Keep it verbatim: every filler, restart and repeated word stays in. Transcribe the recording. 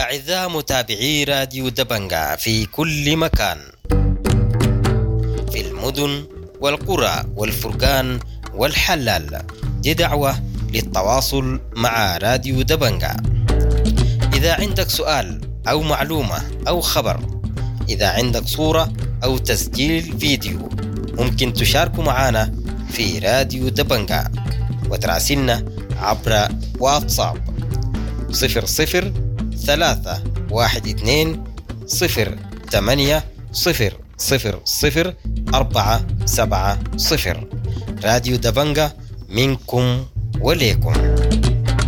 أعزائي متابعي راديو دبنجا في كل مكان، في المدن والقرى والفرقان والحلال، دي دعوة للتواصل مع راديو دبنجا. إذا عندك سؤال أو معلومة أو خبر، إذا عندك صورة أو تسجيل فيديو، ممكن تشاركوا معنا في راديو دبنجا وتراسلنا عبر واتساب صفر صفر ثلاثة واحد اثنين صفر ثمانية صفر صفر صفر أربعة سبعة صفر. راديو دبنجا منكم وليكم.